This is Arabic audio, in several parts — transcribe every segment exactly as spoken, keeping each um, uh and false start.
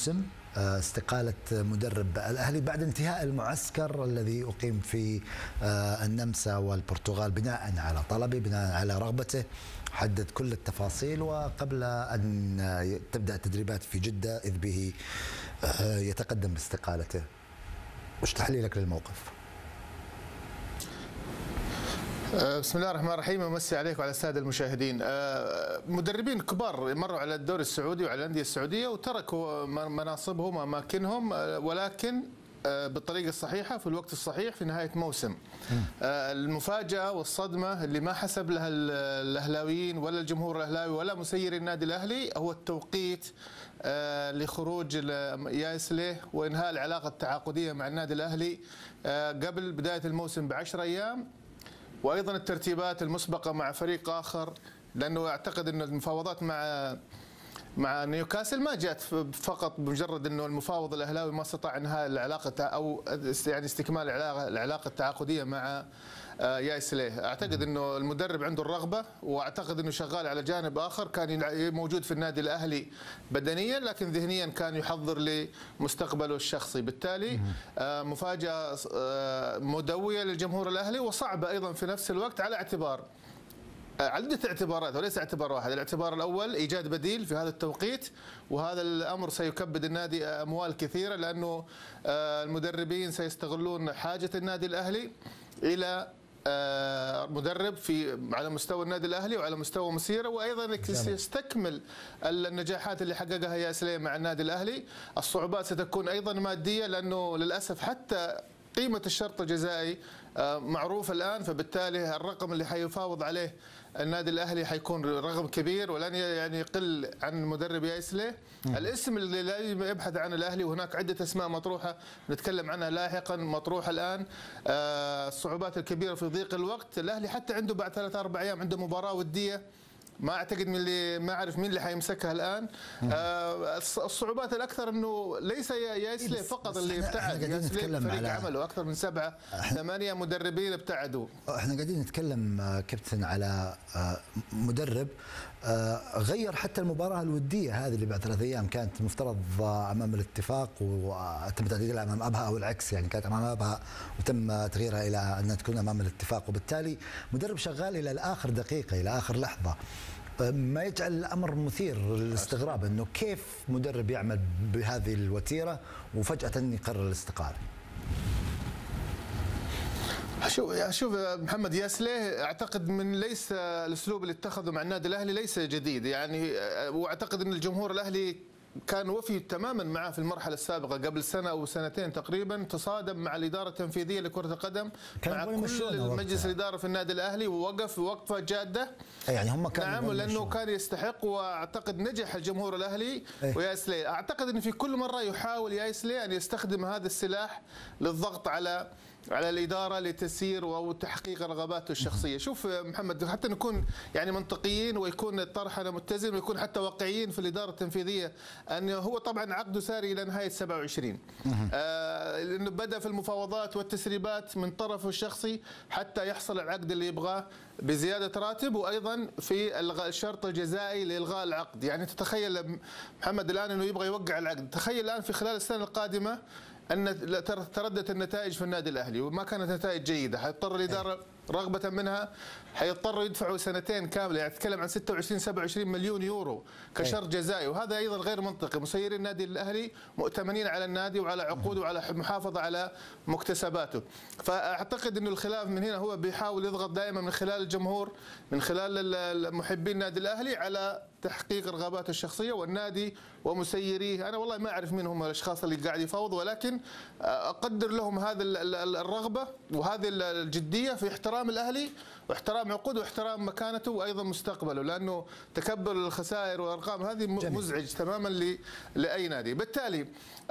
الموسم استقالة مدرب الأهلي بعد انتهاء المعسكر الذي أقيم في النمسا والبرتغال بناء على طلبه، بناء على رغبته، حدد كل التفاصيل وقبل أن تبدأ التدريبات في جدة إذ به يتقدم باستقالته. وش تحليلك للموقف؟ بسم الله الرحمن الرحيم، امسي عليك وعلى الساده المشاهدين. مدربين كبار مروا على الدوري السعودي وعلى الانديه السعوديه وتركوا مناصبهم واماكنهم، ولكن بالطريقه الصحيحه في الوقت الصحيح في نهايه موسم. المفاجاه والصدمه اللي ما حسب لها الاهلاويين ولا الجمهور الاهلاوي ولا مسيري النادي الاهلي هو التوقيت لخروج ياسليه وانهاء العلاقه التعاقديه مع النادي الاهلي قبل بدايه الموسم بعشر ايام، وايضا الترتيبات المسبقه مع فريق اخر، لانه اعتقد انه المفاوضات مع مع نيوكاسل ما جاءت فقط بمجرد انه المفاوض الاهلاوي ما استطاع انهاء العلاقه او يعني استكمال العلاقه التعاقديه مع ياسليه. اعتقد انه المدرب عنده الرغبه، واعتقد انه شغال على جانب اخر، كان موجود في النادي الاهلي بدنيا لكن ذهنيا كان يحضر لمستقبله الشخصي. بالتالي مفاجاه مدويه للجمهور الاهلي وصعبه ايضا في نفس الوقت على اعتبار عدة اعتبارات وليس اعتبار واحد. الاعتبار الأول إيجاد بديل في هذا التوقيت، وهذا الأمر سيكبد النادي أموال كثيرة، لأنه المدربين سيستغلون حاجة النادي الأهلي إلى مدرب في على مستوى النادي الأهلي وعلى مستوى مسيره، وأيضا يستكمل النجاحات اللي حققها ياسليه مع النادي الأهلي. الصعوبات ستكون أيضا مادية، لأنه للأسف حتى قيمة الشرط الجزائي معروف الآن، فبالتالي الرقم اللي حيفاوض عليه النادي الأهلي حيكون رقم كبير ولن يعني يقل عن مدرب ياسليه. الاسم اللي لازم يبحث عنه الأهلي، وهناك عدة أسماء مطروحة نتكلم عنها لاحقا مطروحة الآن. الصعوبات الكبيرة في ضيق الوقت، الأهلي حتى عنده بعد ثلاث أربع أيام عنده مباراة ودية، ما اعتقد من اللي ما اعرف مين اللي حيمسكها الان. آه الصعوبات الاكثر انه ليس ياسليه فقط اللي ابتعد، ياسليه فريق عمله اكثر من سبعه ثمانيه مدربين ابتعدوا. احنا قاعدين نتكلم كابتن على مدرب غير حتى المباراه الوديه هذه اللي بعد ثلاث ايام كانت المفترض امام الاتفاق وتم تغييرها امام ابها، او العكس يعني كانت امام ابها وتم تغييرها الى انها تكون امام الاتفاق، وبالتالي مدرب شغال الى الاخر دقيقه الى اخر لحظه. ما يجعل الامر مثير للاستغراب انه كيف مدرب يعمل بهذه الوتيره وفجاه يقرر الاستقاله. شوف شوف محمد، ياسليه اعتقد من ليس الاسلوب اللي اتخذه مع النادي الاهلي ليس جديد يعني، واعتقد ان الجمهور الاهلي كان وفي تماما معه في المرحله السابقه قبل سنه او سنتين تقريبا، تصادم مع الاداره التنفيذيه لكره القدم مع كل مجلس الاداره في النادي الاهلي ووقف وقفه جاده. يعني هم كانوا نعم، لانه كان يستحق، واعتقد نجح الجمهور الاهلي أيه. وياسليه اعتقد ان في كل مره يحاول ياسليه ان يستخدم هذا السلاح للضغط على على الإدارة لتسيير أو تحقيق رغباته الشخصية. شوف محمد، حتى نكون يعني منطقيين ويكون طرحنا متزن ويكون حتى واقعيين في الإدارة التنفيذية، أنه هو طبعا عقده ساري إلى نهاية سبعة وعشرين، آه لأنه بدأ في المفاوضات والتسريبات من طرفه الشخصي حتى يحصل العقد اللي يبغاه بزيادة راتب، وأيضا في الشرط الجزائي لإلغاء العقد. يعني تتخيل محمد الآن أنه يبغى يوقع العقد، تخيل الآن في خلال السنة القادمة أن تردت النتائج في النادي الأهلي وما كانت نتائج جيدة، حيضطر الإدارة رغبة منها حيضطروا يدفعوا سنتين كاملة، يعني تتكلم عن ستة وعشرين سبعة وعشرين مليون يورو كشرط جزائي، وهذا أيضا غير منطقي. مسيري النادي الأهلي مؤتمنين على النادي وعلى عقوده وعلى محافظة على مكتسباته. فأعتقد أنه الخلاف من هنا هو بيحاول يضغط دائما من خلال الجمهور، من خلال محبين النادي الأهلي، على تحقيق رغباته الشخصية، والنادي ومسيريه أنا والله ما أعرف مين هم الأشخاص اللي قاعد يفاوضوا، ولكن أقدر لهم هذه الرغبة وهذه الجدية في احترام الأهلي واحترام عقوده واحترام مكانته وايضا مستقبله، لانه تكبر الخسائر والارقام هذه مزعج تماما لاي نادي. بالتالي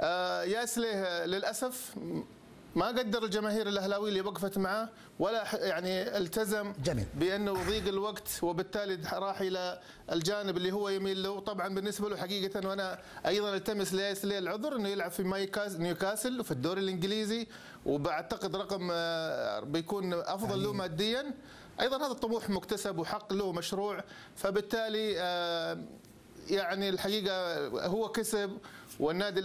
ياسليه للاسف ما قدر الجماهير الاهلاويه اللي وقفت معه، ولا يعني التزم جميل. بانه ضيق الوقت، وبالتالي راح الى الجانب اللي هو يميل له. طبعا بالنسبه له حقيقه، وانا ايضا التمس لياسليه العذر، انه يلعب في نيوكاسل وفي الدوري الانجليزي، وبعتقد رقم بيكون افضل له ماديا. ايضا هذا الطموح مكتسب وحق له مشروع، فبالتالي يعني الحقيقه هو كسب والنادي